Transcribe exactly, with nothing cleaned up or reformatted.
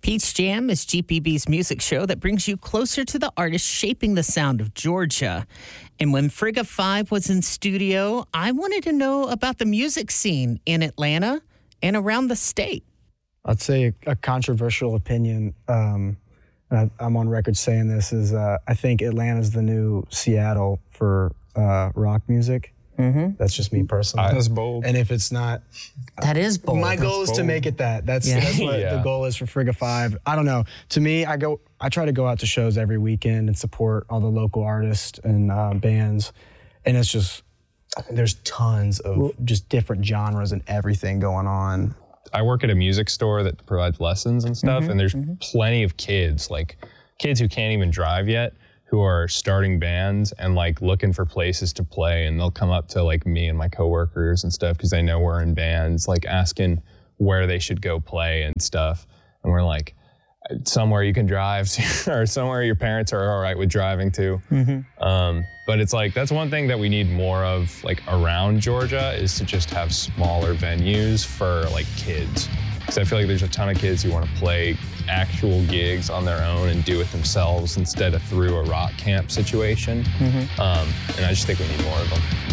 Peach Jam is G P B's music show that brings you closer to the artists shaping the sound of Georgia. And when Frigga Five was in studio, I wanted to know about the music scene in Atlanta and around the state. I'd say a, a controversial opinion, um, and I, I'm on record saying this, is uh, I think Atlanta's the new Seattle for uh, rock music. Mm-hmm. That's just me personally. That's bold. And if it's not, that is bold. My goal That's is bold. to make it that. That's Yeah. that's what Yeah. the goal is for Frigga Five. I don't know. To me, I go. I try to go out to shows every weekend and support all the local artists and uh, bands, and it's just there's tons of just different genres and everything going on. I work at a music store that provides lessons and stuff, Mm-hmm, and there's mm-hmm. plenty of kids, like kids who can't even drive yet, who are starting bands and like looking for places to play, and they'll come up to like me and my coworkers and stuff because they know we're in bands, like asking where they should go play and stuff, and we're like, somewhere you can drive to, or somewhere your parents are all right with driving to. Mm-hmm. Um, but it's like, that's one thing that we need more of like around Georgia, is to just have smaller venues for like kids. Because I feel like there's a ton of kids who want to play actual gigs on their own and do it themselves instead of through a rock camp situation. Mm-hmm. Um, and I just think we need more of them.